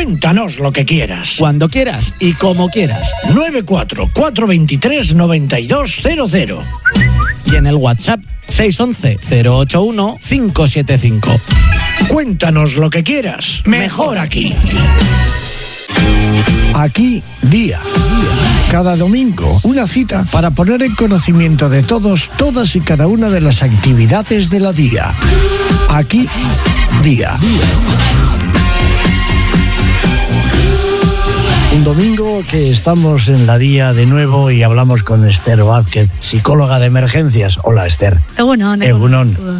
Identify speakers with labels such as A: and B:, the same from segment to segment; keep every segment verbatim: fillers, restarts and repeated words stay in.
A: Cuéntanos lo que quieras.
B: Cuando quieras y como quieras.
A: nueve cuatro cuatro dos tres nueve dos cero cero.
B: Y en el WhatsApp seis once cero ocho uno cinco siete cinco.
A: Cuéntanos lo que quieras. Mejor aquí. Aquí, día. Cada domingo, una cita para poner en conocimiento de todos, todas y cada una de las actividades de la día. Aquí, día. Un domingo que estamos en la día de nuevo y hablamos con Esther Vázquez, psicóloga de emergencias. Hola, Esther.
C: Egunon,
A: Egunon.
C: Egunon.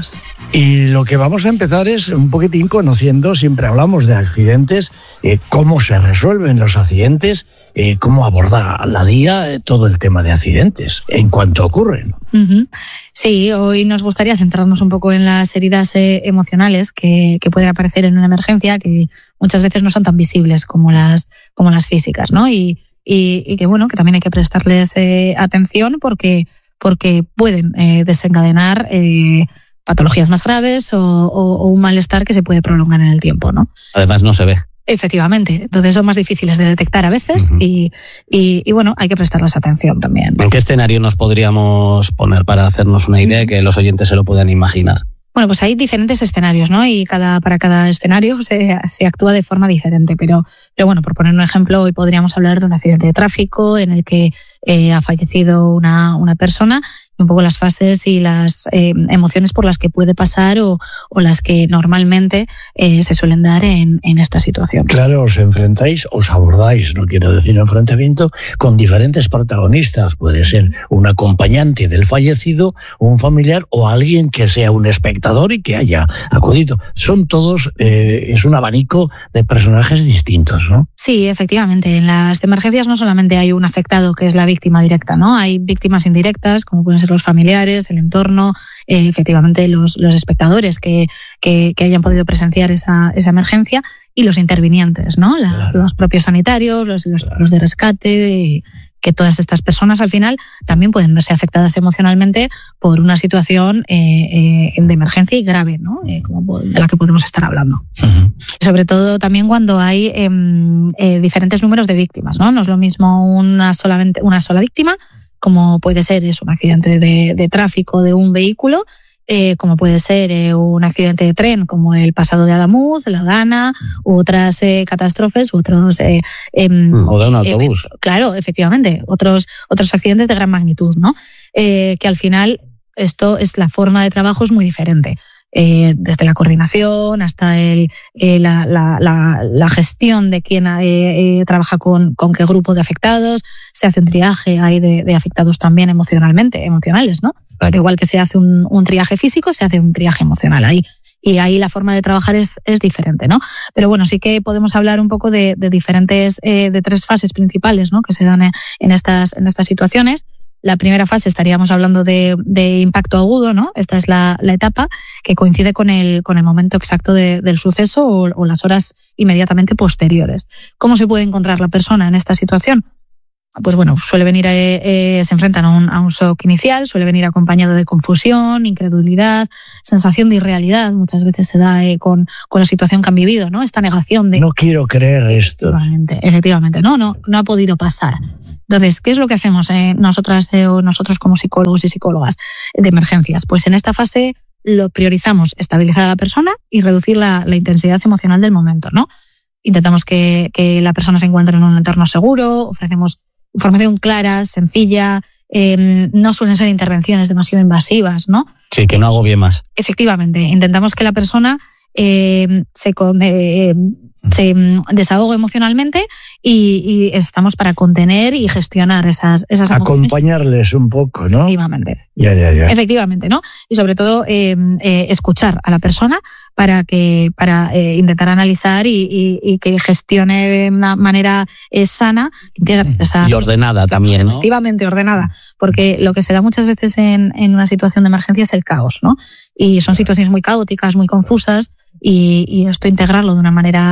A: Y lo que vamos a empezar es un poquitín conociendo, siempre hablamos de accidentes, eh, cómo se resuelven los accidentes, eh, cómo aborda la día eh, todo el tema de accidentes en cuanto ocurren.
C: Uh-huh. Sí, hoy nos gustaría centrarnos un poco en las heridas eh, emocionales que, que pueden aparecer en una emergencia, que muchas veces no son tan visibles como las, como las físicas, ¿no? Y, y, y que bueno, que también hay que prestarles eh, atención porque, porque pueden eh, desencadenar eh, patologías más graves o, o, o un malestar que se puede prolongar en el tiempo, ¿no?
B: Además no se ve.
C: Efectivamente, entonces son más difíciles de detectar a veces uh-huh. y, y, y bueno, hay que prestarles atención también.
B: ¿En qué escenario nos podríamos poner para hacernos una idea y que los oyentes se lo puedan imaginar?
C: Bueno, pues hay diferentes escenarios, ¿no? Y cada, para cada escenario se, se actúa de forma diferente, pero, pero bueno, por poner un ejemplo, hoy podríamos hablar de un accidente de tráfico en el que eh, ha fallecido una, una persona, un poco las fases y las eh, emociones por las que puede pasar o, o las que normalmente eh, se suelen dar en, en esta situación.
A: Claro, os enfrentáis, os abordáis, no quiero decir enfrentamiento, con diferentes protagonistas. Puede ser un acompañante del fallecido, un familiar o alguien que sea un espectador y que haya acudido. Son todos, eh, es un abanico de personajes distintos, ¿no?
C: Sí, efectivamente. En las emergencias no solamente hay un afectado que es la víctima directa, ¿no? Hay víctimas indirectas, como pueden ser los familiares, el entorno, eh, efectivamente los, los espectadores que, que, que hayan podido presenciar esa, esa emergencia y los intervinientes, ¿no? La, claro. Los propios sanitarios, los, los, los de rescate, que todas estas personas al final también pueden verse afectadas emocionalmente por una situación eh, eh, de emergencia y grave, ¿no? Eh, como de la que podemos estar hablando. Uh-huh. Sobre todo también cuando hay eh, eh, diferentes números de víctimas, ¿no? No es lo mismo una, solamente, una sola víctima, como puede ser es un accidente de, de tráfico de un vehículo, eh, como puede ser eh, un accidente de tren, como el pasado de Adamuz, la Dana, u otras eh, catástrofes, u otros... Eh, eh,
B: o de un autobús.
C: Eh, claro, efectivamente, otros, otros accidentes de gran magnitud, ¿no? Eh, que al final esto es la forma de trabajo es muy diferente. Eh, desde la coordinación hasta el, eh, la, la, la, la gestión de quién eh, eh, trabaja con, con qué grupo de afectados, se hace un triaje ahí de, de afectados también emocionalmente, emocionales, ¿no? Pero igual que se hace un, un triaje físico, se hace un triaje emocional ahí. Y ahí la forma de trabajar es, es diferente, ¿no? Pero bueno, sí que podemos hablar un poco de, de diferentes, eh, de tres fases principales, ¿no? Que se dan en estas, en estas situaciones. La primera fase estaríamos hablando de, de impacto agudo, ¿no? Esta es la, la etapa que coincide con el, con el momento exacto de, del suceso o, o las horas inmediatamente posteriores. ¿Cómo se puede encontrar la persona en esta situación? Pues bueno, suele venir, eh, eh, se enfrentan a un, a un shock inicial, suele venir acompañado de confusión, incredulidad, sensación de irrealidad, muchas veces se da eh, con, con la situación que han vivido, ¿no? Esta negación de...
A: No quiero creer esto.
C: Efectivamente, efectivamente, no, no, no ha podido pasar. Entonces, ¿qué es lo que hacemos eh, nosotras eh, o nosotros como psicólogos y psicólogas de emergencias? Pues en esta fase lo priorizamos estabilizar a la persona y reducir la, la intensidad emocional del momento, ¿no? Intentamos que, que la persona se encuentre en un entorno seguro, ofrecemos información clara, sencilla, eh, no suelen ser intervenciones demasiado invasivas, ¿no?
B: Sí, que no agobie más.
C: Efectivamente, intentamos que la persona eh, se, eh, se desahogue emocionalmente y, y estamos para contener y gestionar esas, esas emociones.
A: Acompañarles un poco, ¿no?
C: Efectivamente.
A: Ya, ya, ya.
C: Efectivamente, ¿no? Y sobre todo eh, eh, escuchar a la persona para que para eh, intentar analizar y, y, y que gestione de una manera eh, sana esa,
B: y ordenada también, ¿no?
C: Efectivamente, ordenada, porque lo que se da muchas veces en, en una situación de emergencia es el caos, ¿no? Y son situaciones muy caóticas, muy confusas, y, y esto integrarlo de una manera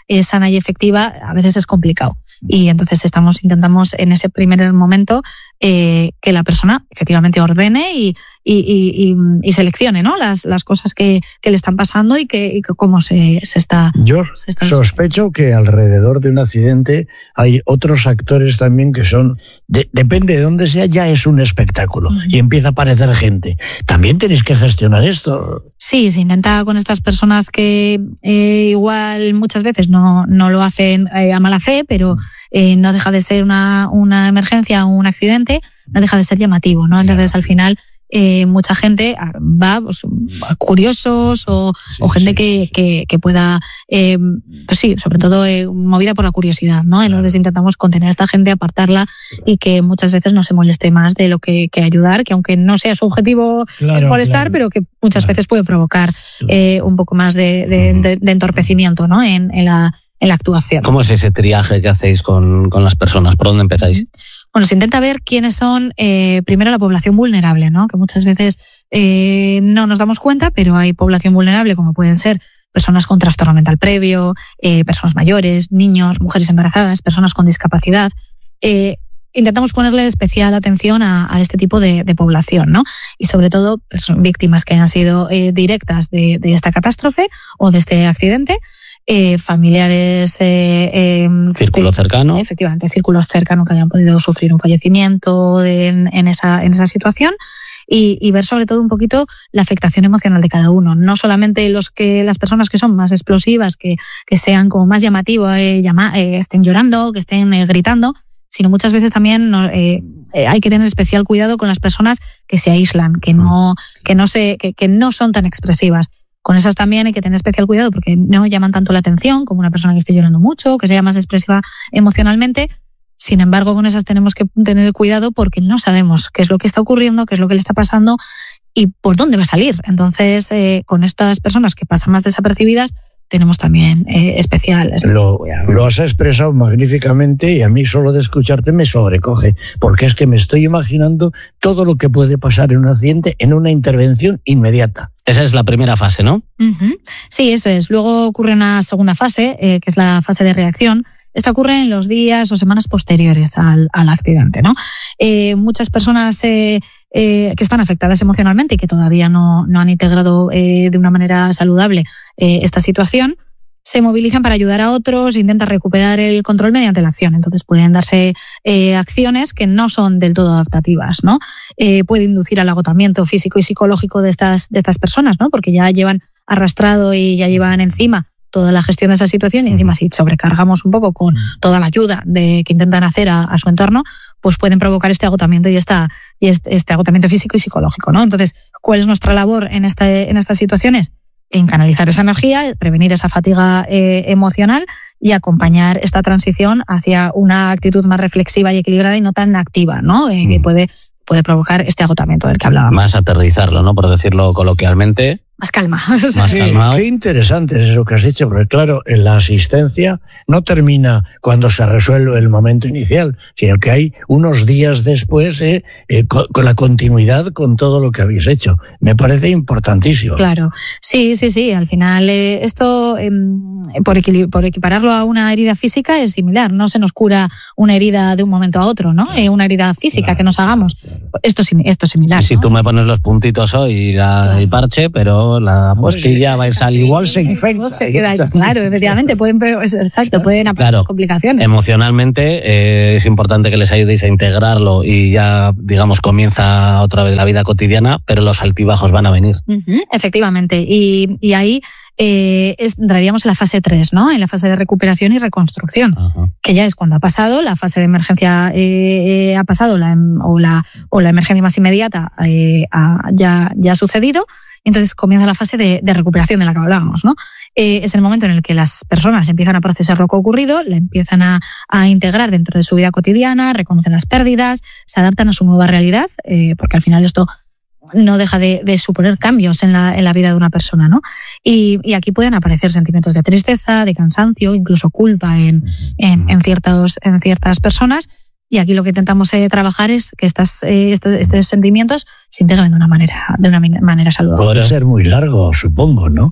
C: eh, sana y efectiva, a veces es complicado. Y entonces estamos intentamos en ese primer momento eh, que la persona efectivamente ordene y, y, y, y seleccione, ¿no? las, las cosas que, que le están pasando y, que, y que cómo se, se está...
A: Yo
C: se está
A: sospecho que alrededor de un accidente hay otros actores también que son, de, depende de dónde sea, ya es un espectáculo uh-huh. y empieza a aparecer gente. También tenéis que gestionar esto.
C: Sí, se intenta con estas personas que eh, igual muchas veces no, no lo hacen eh, a mala fe, pero eh, no deja de ser una, una emergencia o un accidente, no deja de ser llamativo, ¿no? Entonces al final eh, mucha gente va, pues, curiosos o, sí, o gente sí. que, que, que pueda, eh, pues sí, sobre todo eh, movida por la curiosidad, ¿no? Entonces claro. intentamos contener a esta gente, apartarla y que muchas veces no se moleste más de lo que, que ayudar, que aunque no sea su objetivo claro, el molestar, claro. pero que muchas claro. veces puede provocar eh, un poco más de, de, de, de entorpecimiento, ¿no? En, en la en la actuación.
D: ¿Cómo es ese triaje que hacéis con, con las personas? ¿Por dónde empezáis?
C: Bueno, se intenta ver quiénes son, eh, primero, la población vulnerable, ¿no? Que muchas veces eh, no nos damos cuenta, pero hay población vulnerable, como pueden ser personas con trastorno mental previo, eh, personas mayores, niños, mujeres embarazadas, personas con discapacidad. Eh, intentamos ponerle especial atención a, a este tipo de, de población, ¿no? Y sobre todo, víctimas que hayan sido eh, directas de, de esta catástrofe o de este accidente, Eh, familiares... Eh, eh,
D: círculo cercano.
C: Efectivamente, círculos cercanos que hayan podido sufrir un fallecimiento en, en, esa, en esa situación y, y ver sobre todo un poquito la afectación emocional de cada uno. No solamente los que las personas que son más explosivas, que, que sean como más llamativos, eh, llama, eh, estén llorando, que estén eh, gritando, sino muchas veces también eh, eh, hay que tener especial cuidado con las personas que se aíslan, que no, que no, se, que, que no son tan expresivas. Con esas también hay que tener especial cuidado porque no llaman tanto la atención como una persona que esté llorando mucho, que sea más expresiva emocionalmente. Sin embargo, con esas tenemos que tener cuidado porque no sabemos qué es lo que está ocurriendo, qué es lo que le está pasando y por dónde va a salir. Entonces, eh, con estas personas que pasan más desapercibidas, tenemos también eh, especial...
A: Lo, lo has expresado magníficamente y a mí solo de escucharte me sobrecoge, porque es que me estoy imaginando todo lo que puede pasar en un accidente en una intervención inmediata.
D: Esa es la primera fase, ¿no?
C: Uh-huh. Sí, eso es. Luego ocurre una segunda fase, eh, que es la fase de reacción. Esta ocurre en los días o semanas posteriores al, al accidente, ¿no? Eh, muchas personas eh, eh, que están afectadas emocionalmente y que todavía no, no han integrado eh, de una manera saludable eh, esta situación, se movilizan para ayudar a otros, intentan recuperar el control mediante la acción. Entonces pueden darse eh, acciones que no son del todo adaptativas, ¿no? Eh, puede inducir al agotamiento físico y psicológico de estas, de estas personas, ¿no? Porque ya llevan arrastrado y ya llevan encima toda la gestión de esa situación y encima si sobrecargamos un poco con toda la ayuda de, que intentan hacer a, a su entorno, pues pueden provocar este agotamiento y, esta, y este, este agotamiento físico y psicológico, ¿no? Entonces, ¿cuál es nuestra labor en, esta, en estas situaciones? En canalizar esa energía, prevenir esa fatiga eh, emocional y acompañar esta transición hacia una actitud más reflexiva y equilibrada y no tan activa, ¿no? Eh, mm. Que puede, puede provocar este agotamiento del que hablábamos.
D: Más aterrizarlo, ¿no? Por decirlo coloquialmente.
C: Más calma.
D: O sea, más
A: sí,
D: calma.
A: Qué interesante es eso que has dicho, porque claro, en la asistencia no termina cuando se resuelve el momento inicial, sino que hay unos días después eh, eh, con, con la continuidad con todo lo que habéis hecho. Me parece importantísimo.
C: Claro, sí, sí, sí. Al final eh, esto, eh, por, equil- por equipararlo a una herida física es similar. No se nos cura una herida de un momento a otro, ¿no? Eh, una herida física claro, que nos hagamos. Esto, esto es similar.
D: Y si
C: ¿no?
D: tú me pones los puntitos hoy y la, claro. el parche, pero la postilla va a ir saliendo.
A: Igual se infecta.
C: Se queda, claro, efectivamente, pueden, exacto, pueden haber
D: claro,
C: complicaciones.
D: Emocionalmente eh, es importante que les ayudéis a integrarlo y ya, digamos, comienza otra vez la vida cotidiana, pero los altibajos van a venir.
C: Uh-huh, efectivamente, y, y ahí eh, es, entraríamos en la fase tres, ¿no? En la fase de recuperación y reconstrucción, uh-huh. que ya es cuando ha pasado, la fase de emergencia eh, ha pasado, la, o, la, o la emergencia más inmediata eh, ha, ya, ya ha sucedido. Entonces comienza la fase de, de recuperación de la que hablábamos, ¿no? Eh, es el momento en el que las personas empiezan a procesar lo que ha ocurrido, la empiezan a, a integrar dentro de su vida cotidiana, reconocen las pérdidas, se adaptan a su nueva realidad, eh, porque al final esto no deja de, de suponer cambios en la, en la vida de una persona, ¿no? Y, y aquí pueden aparecer sentimientos de tristeza, de cansancio, incluso culpa en, en, en, ciertos, en ciertas personas. Y aquí lo que intentamos eh, trabajar es que estas, eh, estos, estos sentimientos se integren de una manera, de una manera saludable.
A: Puede ser muy largo, supongo, ¿no?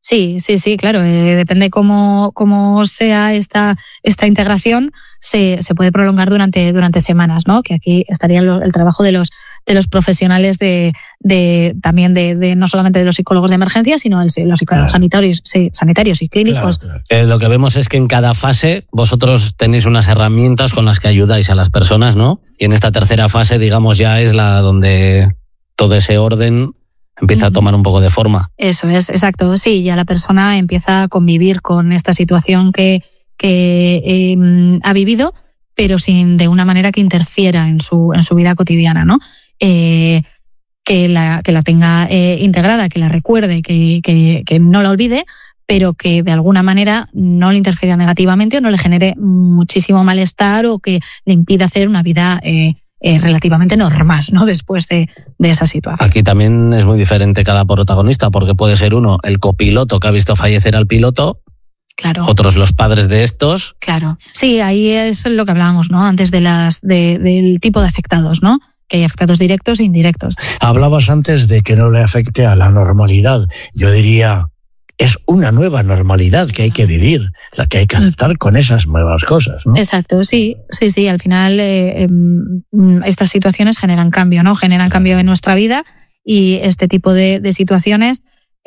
C: Sí, sí, sí, claro. Eh, depende cómo, cómo sea esta, esta integración, se, se puede prolongar durante, durante semanas, ¿no? Que aquí estaría el, el trabajo de los, de los profesionales de, de también de, de no solamente de los psicólogos de emergencia, sino el, los psicólogos claro. sanitarios, sí, sanitarios y clínicos.
D: Claro, claro. Eh, lo que vemos es que en cada fase vosotros tenéis unas herramientas con las que ayudáis a las personas, ¿no? Y en esta tercera fase, digamos, ya es la donde todo ese orden empieza a tomar un poco de forma.
C: Eso es, exacto. Sí, ya la persona empieza a convivir con esta situación que, que eh, ha vivido, pero sin de una manera que interfiera en su, en su vida cotidiana, ¿no? Eh, que, la, que la tenga eh, integrada, que la recuerde, que, que, que no la olvide, pero que de alguna manera no le interfiera negativamente o no le genere muchísimo malestar o que le impida hacer una vida eh, Eh, relativamente normal, ¿no? Después de, de esa situación.
D: Aquí también es muy diferente cada protagonista, porque puede ser uno el copiloto que ha visto fallecer al piloto,
C: claro.
D: Otros los padres de estos.
C: Claro. Sí, ahí es lo que hablábamos, ¿no? Antes de las de, del tipo de afectados, ¿no? Que hay afectados directos e indirectos.
A: Hablabas antes de que no le afecte a la normalidad. Yo diría, es una nueva normalidad que hay que vivir, la que hay que aceptar con esas nuevas cosas, ¿no?
C: Exacto, sí, sí, sí. Al final eh, eh, estas situaciones generan cambio, ¿no? Generan cambio en nuestra vida y este tipo de, de situaciones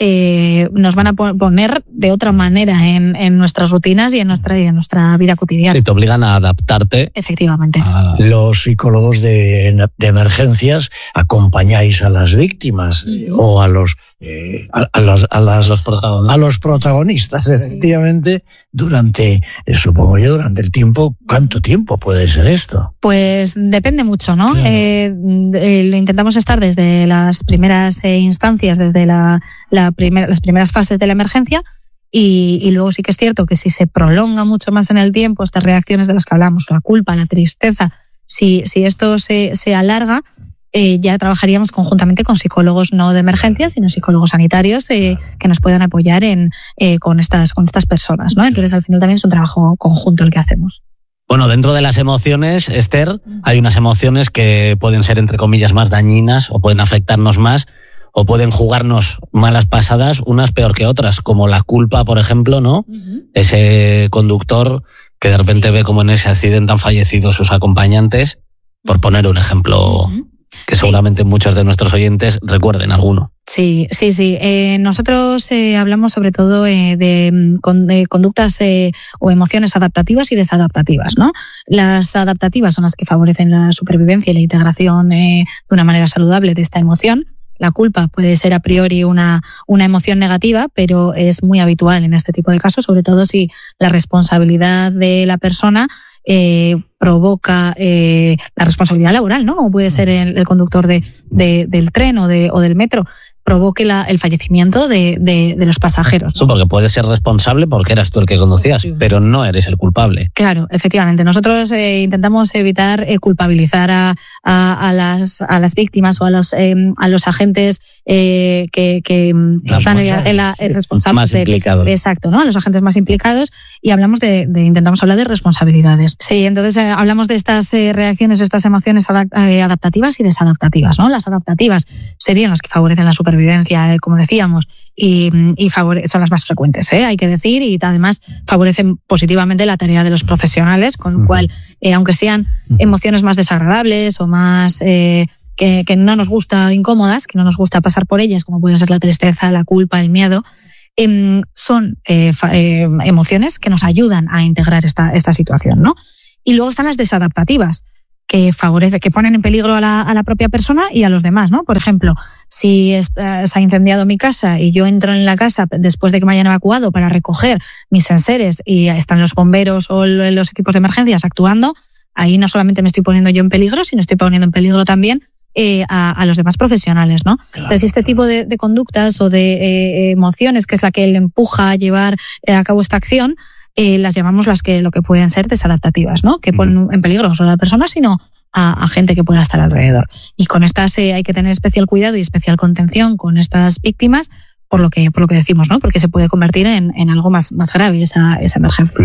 C: eh, nos van a poner de otra manera en, en nuestras rutinas y en nuestra, y en nuestra vida cotidiana.
D: Y te obligan a adaptarte.
C: Efectivamente.
A: A... Los psicólogos de, de emergencias acompañáis a las víctimas mm. o a los, eh, a, a, las, a, las, los protagonistas. a los protagonistas, efectivamente, sí. durante, eh, supongo yo, durante el tiempo. ¿Cuánto tiempo puede ser esto?
C: Pues depende mucho, ¿no?
A: Claro.
C: Eh, eh, lo intentamos estar desde las primeras eh, instancias, desde la, la primer, las primeras fases de la emergencia y, y luego sí que es cierto que si se prolonga mucho más en el tiempo estas reacciones de las que hablamos, la culpa, la tristeza, si, si esto se, se alarga, eh, ya trabajaríamos conjuntamente con psicólogos no de emergencia, sino psicólogos sanitarios eh, que nos puedan apoyar en, eh, con, estas, con estas personas, ¿no? Entonces al final también es un trabajo conjunto el que hacemos.
D: Bueno, dentro de las emociones, Esther, hay unas emociones que pueden ser, entre comillas, más dañinas o pueden afectarnos más o pueden jugarnos malas pasadas, unas peor que otras, como la culpa, por ejemplo, ¿no? Uh-huh. Ese conductor que de repente sí. ve como en ese accidente han fallecido sus acompañantes, por poner un ejemplo uh-huh. que seguramente sí. muchos de nuestros oyentes recuerden alguno.
C: Sí, sí, sí. Eh, nosotros eh, hablamos sobre todo eh, de, de conductas eh, o emociones adaptativas y desadaptativas, ¿no? Las adaptativas son las que favorecen la supervivencia y la integración eh, de una manera saludable de esta emoción. La culpa puede ser a priori una, una emoción negativa, pero es muy habitual en este tipo de casos, sobre todo si la responsabilidad de la persona eh, provoca eh, la responsabilidad laboral, ¿no? Como puede ser el, el conductor de, de, del tren o, de, o del metro, provoque la, el fallecimiento de, de, de los pasajeros, ¿no?
D: Sí, porque puedes ser responsable porque eras tú el que conducías, sí. pero no eres el culpable.
C: Claro, efectivamente. Nosotros eh, intentamos evitar eh, culpabilizar a, a, a, las, a las víctimas o a los, eh, a los agentes eh, que, que están en la, en responsables.
D: Más implicados.
C: De, exacto, ¿no? A los agentes más implicados y hablamos de, de intentamos hablar de responsabilidades. Sí, entonces eh, hablamos de estas eh, reacciones, estas emociones adaptativas y desadaptativas, ¿no? Las adaptativas serían las que favorecen la supervivencia, como decíamos, y, y favore- son las más frecuentes, ¿eh? hay que decir, y además favorecen positivamente la tarea de los profesionales, con lo cual, eh, aunque sean emociones más desagradables o más eh, que, que no nos gusta, incómodas, que no nos gusta pasar por ellas, como pueden ser la tristeza, la culpa, el miedo, eh, son eh, fa- eh, emociones que nos ayudan a integrar esta, esta situación, ¿no? Y luego están las desadaptativas, que favorece, que ponen en peligro a la, a la propia persona y a los demás, ¿no? Por ejemplo, si es, uh, se ha incendiado mi casa y yo entro en la casa después de que me hayan evacuado para recoger mis enseres y están los bomberos o los equipos de emergencias actuando, ahí no solamente me estoy poniendo yo en peligro, sino estoy poniendo en peligro también eh, a, a los demás profesionales, ¿no? Claro, Entonces, este claro. tipo de, de conductas o de eh, emociones, que es la que le empuja a llevar eh, a cabo esta acción, Eh, las llamamos las que lo que pueden ser desadaptativas, ¿no? Que ponen en peligro no solo a la persona, sino a, a gente que pueda estar alrededor. Y con estas eh, hay que tener especial cuidado y especial contención con estas víctimas, por lo que, por lo que decimos, ¿no? Porque se puede convertir en, en algo más, más grave esa, esa emergencia.
A: Uh-huh.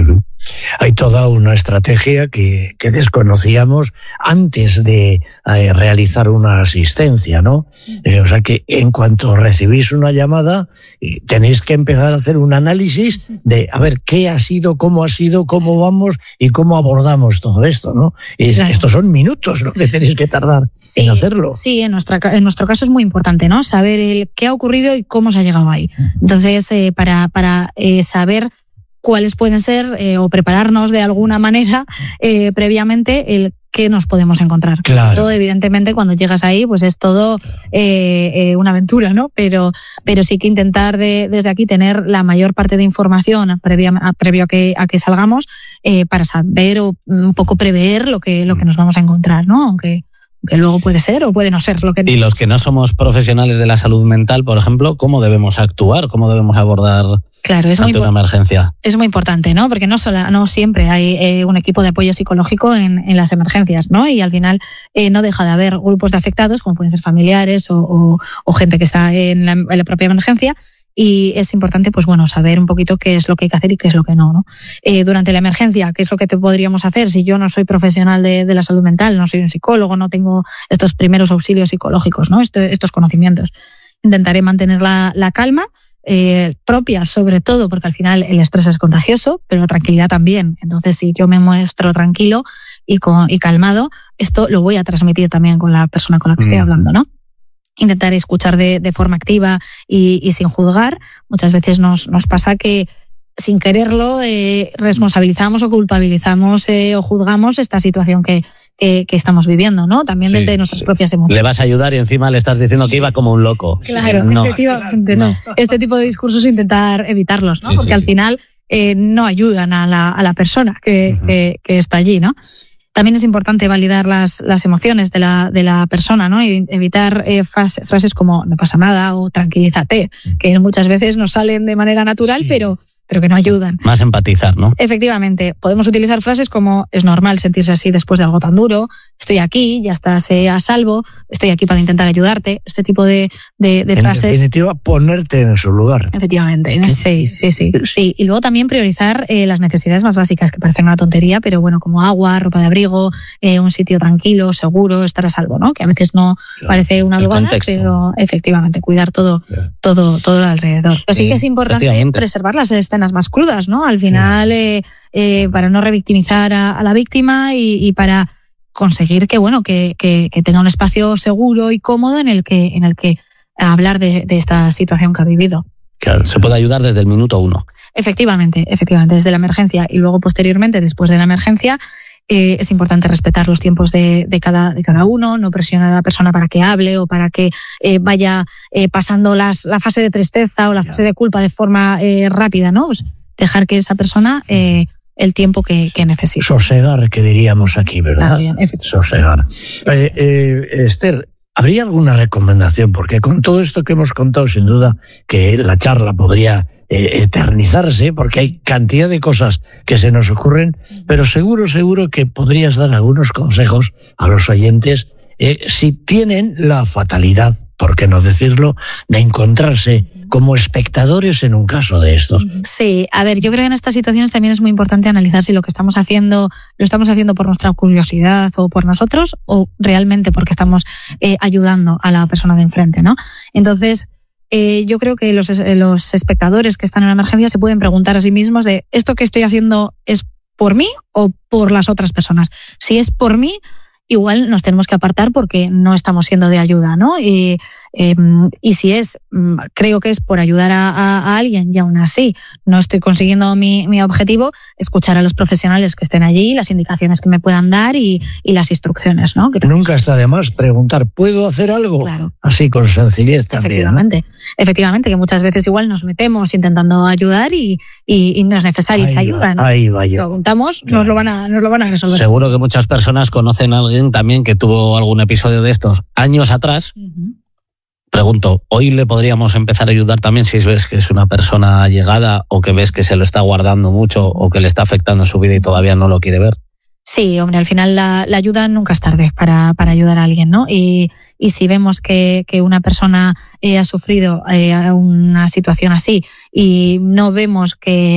A: Hay toda una estrategia que, que desconocíamos antes de eh, realizar una asistencia, ¿no? Eh, o sea que en cuanto recibís una llamada, eh, tenéis que empezar a hacer un análisis de a ver qué ha sido, cómo ha sido, cómo vamos y cómo abordamos todo esto, ¿no? Y
C: Claro.
A: estos son minutos lo que tenéis que tardar
C: Sí,
A: en hacerlo.
C: Sí, en, nuestra, en nuestro caso es muy importante, ¿no? Saber el qué ha ocurrido y cómo se ha llegado ahí. Entonces, eh, para, para eh, saber cuáles pueden ser eh, o prepararnos de alguna manera eh, previamente el qué nos podemos encontrar.
A: Claro.
C: Todo, evidentemente, cuando llegas ahí, pues es todo eh, eh, una aventura, ¿no? Pero, pero sí que intentar de, desde aquí tener la mayor parte de información previa, previo a que, a que salgamos eh, para saber o un poco prever lo que, lo que nos vamos a encontrar, ¿no? Aunque que luego puede ser o puede no ser lo que...
D: Y los que no somos profesionales de la salud mental, por ejemplo, ¿cómo debemos actuar? ¿Cómo debemos abordar
C: Claro, es muy,
D: ante una emergencia?
C: es muy importante, ¿no? Porque no, sola, no siempre hay eh, un equipo de apoyo psicológico en, en las emergencias, ¿no? Y al final eh, no deja de haber grupos de afectados, como pueden ser familiares o, o, o gente que está en la, en la propia emergencia. Y es importante, pues bueno, saber un poquito qué es lo que hay que hacer y qué es lo que no, ¿no? Eh, durante la emergencia, ¿qué es lo que te podríamos hacer? Si yo no soy profesional de, de la salud mental, no soy un psicólogo, no tengo estos primeros auxilios psicológicos, ¿no? Esto, estos conocimientos. Intentaré mantener la, la calma, eh, propia sobre todo, porque al final el estrés es contagioso, pero la tranquilidad también. Entonces, si yo me muestro tranquilo y, con, y calmado, esto lo voy a transmitir también con la persona con la que estoy hablando, ¿no? Intentar escuchar de, de forma activa y, y sin juzgar. Muchas veces nos, nos pasa que sin quererlo eh, responsabilizamos o culpabilizamos eh, o juzgamos esta situación que, que, que estamos viviendo, ¿no? También
D: Sí,
C: desde nuestras
D: sí.
C: propias emociones.
D: Le vas a ayudar y encima le estás diciendo que iba como un loco.
C: Claro,
D: no.
C: efectivamente, no.
D: No.
C: Este tipo de discursos intentar evitarlos, ¿no?
D: Sí,
C: Porque
D: sí,
C: al
D: sí.
C: final eh, no ayudan a la, a la persona que,
D: Ujú.
C: que, que está allí, ¿no? También es importante validar las, las emociones de la, de la persona, ¿no? Y evitar eh, frase- frases como no pasa nada o tranquilízate, que muchas veces nos salen de manera natural,
A: Sí.
C: pero, pero que no ayudan.
D: Más empatizar, ¿no?
C: Efectivamente, podemos utilizar frases como es normal sentirse así después de algo tan duro, estoy aquí, ya estás eh, a salvo, estoy aquí para intentar ayudarte, este tipo de, de, de
A: En
C: frases.
A: definitiva, ponerte en su lugar.
C: Efectivamente, sí, sí, sí, sí. Y luego también priorizar eh, las necesidades más básicas, que parecen una tontería, pero bueno, como agua, ropa de abrigo, eh, un sitio tranquilo, seguro, estar a salvo, ¿no? Que a veces no
A: Claro.
C: parece una
D: El
C: bobada,
D: contexto.
C: pero efectivamente, cuidar todo,
A: Claro.
C: todo, todo lo alrededor. Pero sí
D: Sí,
C: que es importante
D: efectivamente.
C: preservar las escenas más crudas, ¿no? Al final, eh, eh, para no revictimizar a, a la víctima y, y para conseguir que, bueno, que, que, que tenga un espacio seguro y cómodo en el que, en el que hablar de, de esta situación que ha vivido.
D: Claro, se puede ayudar desde el minuto uno.
C: Efectivamente, efectivamente, desde la emergencia y luego posteriormente, después de la emergencia, eh, es importante respetar los tiempos de, de, cada, de cada uno, no presionar a la persona para que hable o para que eh, vaya eh, pasando las, la fase de tristeza o la fase de culpa de forma eh, rápida, ¿no? Pues dejar que esa persona eh, el tiempo que, que necesite.
A: Sosegar, que diríamos aquí, ¿verdad?
C: Está bien, efectivamente.
A: Sosegar. Eh, eh, Esther, ¿habría alguna recomendación? Porque con todo esto que hemos contado, sin duda que la charla podría eh, eternizarse, porque hay cantidad de cosas que se nos ocurren, pero seguro, seguro que podrías dar algunos consejos a los oyentes eh, si tienen la fatalidad, por qué no decirlo, de encontrarse como espectadores en un caso de estos.
C: Sí, a ver, yo creo que en estas situaciones también es muy importante analizar si lo que estamos haciendo lo estamos haciendo por nuestra curiosidad o por nosotros o realmente porque estamos eh, ayudando a la persona de enfrente, ¿no? Entonces, eh, yo creo que los, los espectadores que están en la emergencia se pueden preguntar a sí mismos de ¿esto que estoy haciendo es por mí o por las otras personas? Si es por mí, igual nos tenemos que apartar porque no estamos siendo de ayuda, ¿no? Y, eh, y si es, creo que es por ayudar a, a, a alguien y aún así no estoy consiguiendo mi, mi objetivo, escuchar a los profesionales que estén allí, las indicaciones que me puedan dar y, y las instrucciones, ¿no? Que
A: Nunca está de más preguntar, ¿puedo hacer algo?
C: Claro.
A: Así con sencillez también.
C: Efectivamente, ¿no? Efectivamente, que muchas veces igual nos metemos intentando ayudar y, y, y no es necesaria esa ayuda, ¿no?
A: Ahí va yo.
C: Preguntamos,
A: Claro.
C: nos lo van a, nos lo van a resolver.
D: Seguro que muchas personas conocen a alguien también que tuvo algún episodio de estos años atrás.
C: Uh-huh.
D: Pregunto, ¿hoy le podríamos empezar a ayudar también si ves que es una persona allegada o que ves que se lo está guardando mucho o que le está afectando en su vida y todavía no lo quiere ver?
C: Sí, hombre, al final la, la ayuda nunca es tarde para, para ayudar a alguien, ¿no? Y, y si vemos que, que una persona eh, ha sufrido eh, una situación así y no vemos que,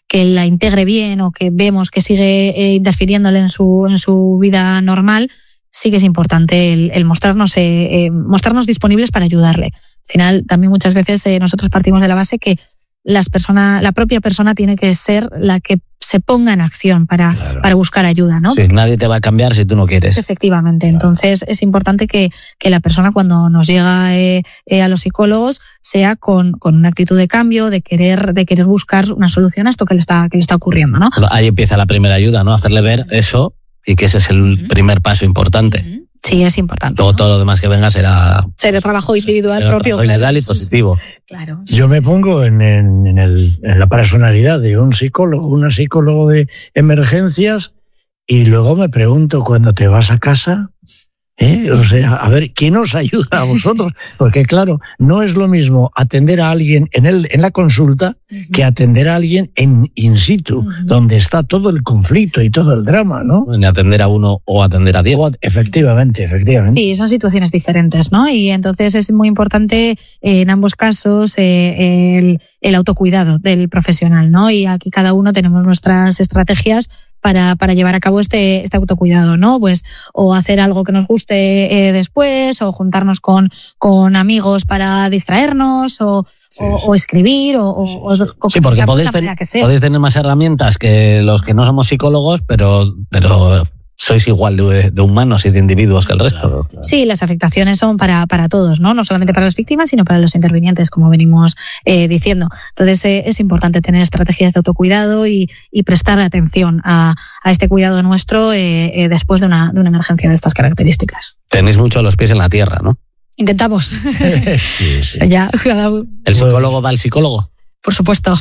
C: que la integre bien o que vemos que sigue eh, interfiriéndole en su, en su vida normal, sí que es importante el, el mostrarnos, eh, eh, mostrarnos disponibles para ayudarle. Al final, también muchas veces eh, nosotros partimos de la base que las personas, la propia persona tiene que ser la que se ponga en acción para, claro. para buscar ayuda, ¿no?
D: Sí, nadie te va a cambiar si tú no quieres.
C: Efectivamente. Claro. Entonces es importante que, que la persona cuando nos llega eh, eh, a los psicólogos sea con, con una actitud de cambio, de querer, de querer buscar una solución a esto que le está, que le está ocurriendo, ¿no?
D: Ahí empieza la primera ayuda, ¿no? Hacerle ver eso y que ese es el uh-huh. primer paso importante. Uh-huh.
C: Sí, es importante.
D: Todo, ¿no? Todo lo demás que venga será...
C: Será trabajo individual
D: será
C: propio.
D: Trabajo legal y positivo.
C: Claro.
A: Yo me pongo en, en, en, el, en la personalidad de un psicólogo, una psicólogo de emergencias, y luego me pregunto, cuando te vas a casa, ¿eh? O sea, a ver, ¿quién os ayuda a vosotros? Porque claro, no es lo mismo atender a alguien en, el, en la consulta uh-huh. que atender a alguien en in situ, uh-huh. donde está todo el conflicto y todo el drama, ¿no?
D: Ni atender a uno o atender a diez.
A: Efectivamente, efectivamente.
C: Sí, son situaciones diferentes, ¿no? Y entonces es muy importante eh, en ambos casos eh, el, el autocuidado del profesional, ¿no? Y aquí cada uno tenemos nuestras estrategias para, para llevar a cabo este, este autocuidado, ¿no? Pues o hacer algo que nos guste eh, después, o juntarnos con, con amigos para distraernos, o, sí, o, sí. o escribir, o, o, o
D: sí, porque podéis, ten, podéis tener más herramientas que los que no somos psicólogos, pero, pero sois igual de, de humanos y de individuos que el resto.
A: Claro, claro.
C: Sí, las afectaciones son para, para todos, ¿no? No solamente para las víctimas, sino para los intervinientes, como venimos eh, diciendo. Entonces eh, es importante tener estrategias de autocuidado y, y prestar atención a, a este cuidado nuestro eh, eh, después de una, de una emergencia de estas características.
D: Tenéis mucho los pies en la tierra, ¿no?
C: Intentamos.
A: Sí, sí.
C: Ya,
D: ¿El psicólogo va al psicólogo?
C: Por supuesto.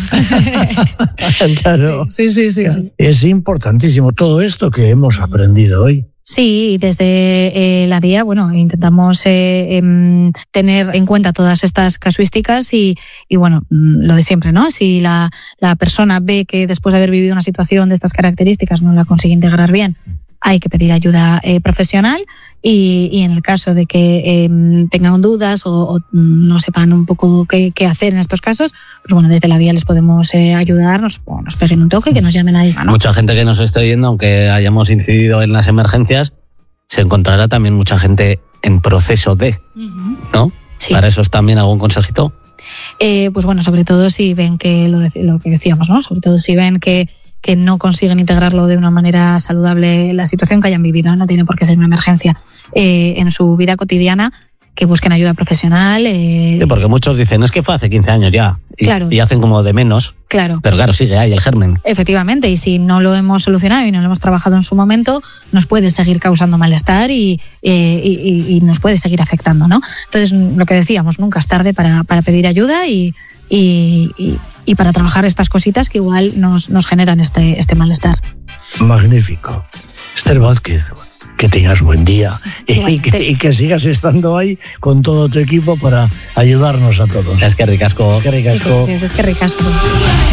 A: Claro.
C: Sí, sí, sí, sí.
A: Es importantísimo todo esto que hemos aprendido hoy.
C: Sí, desde eh, la D I A, bueno, intentamos eh, eh, tener en cuenta todas estas casuísticas y, y bueno, lo de siempre, ¿no? Si la, la persona ve que después de haber vivido una situación de estas características no la consigue integrar bien, hay que pedir ayuda eh, profesional y, y en el caso de que eh, tengan dudas o, o no sepan un poco qué, qué hacer en estos casos, pues bueno, desde la D I A les podemos eh, ayudar, nos, o nos peguen un toque y que nos llamen a ella, ¿no?
D: Mucha gente que nos esté oyendo, aunque hayamos incidido en las emergencias, se encontrará también mucha gente en proceso de, ¿no?
C: Sí.
D: ¿Para eso es también algún consejito?
C: Eh, pues bueno, sobre todo si ven que lo, de, lo que decíamos, ¿no? Sobre todo si ven que que no consiguen integrarlo de una manera saludable la situación que hayan vivido, no tiene por qué ser una emergencia, eh, en su vida cotidiana, que busquen ayuda profesional. Eh...
D: Sí, porque muchos dicen, es que fue hace quince años ya, y,
C: claro.
D: y hacen como de menos,
C: claro.
D: pero claro, sigue ahí el germen.
C: Efectivamente, y si no lo hemos solucionado y no lo hemos trabajado en su momento, nos puede seguir causando malestar y, eh, y, y nos puede seguir afectando, ¿no? Entonces, lo que decíamos, nunca es tarde para, para pedir ayuda y, y, y y para trabajar estas cositas que igual nos, nos generan este, este malestar.
A: Magnífico. Esther Vázquez, que tengas buen día y, y, que, y que sigas estando ahí con todo tu equipo para ayudarnos a todos.
D: Es que ricasco.
A: Es que ricasco.
C: Es que ricasco.